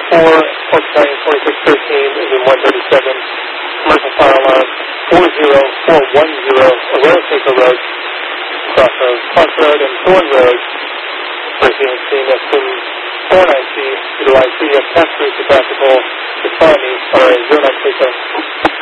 Volkswagen 4613, engine 137, commercial fire alarm 40410, Aurora Seco Road, crossroads, Clark Road and Thorn Road, braking and scene SM 49C, utilize CDF tax route to tactical, respond me, sorry, 09 Seco.